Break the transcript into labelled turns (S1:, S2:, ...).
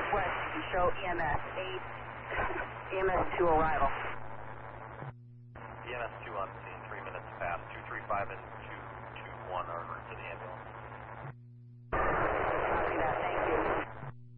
S1: southwest, you can show EMS 8, EMS 2 arrival.
S2: EMS 2 on scene, 3 minutes past, 235 and 221 are to the